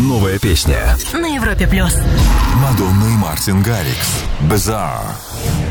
Новая песня на Европе+. Мадонна и Мартин Гаррикс «Bizarre».